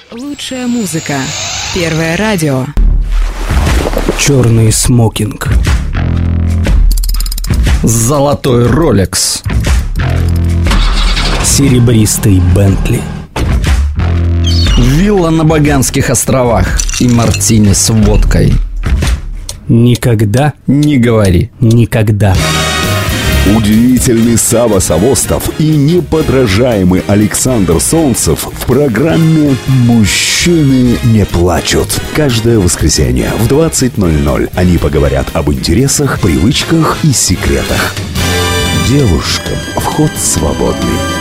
Лучшая музыка. Первое радио. Черный смокинг. Золотой Ролекс. Серебристый Бентли. Вилла на Баганских островах и мартини с водкой. Никогда не говори никогда. Удивительный Сава Савостов и неподражаемый Александр Солнцев в программе «Мужчины не плачут». Каждое воскресенье в 20:00 они поговорят об интересах, привычках и секретах. Девушкам вход свободный.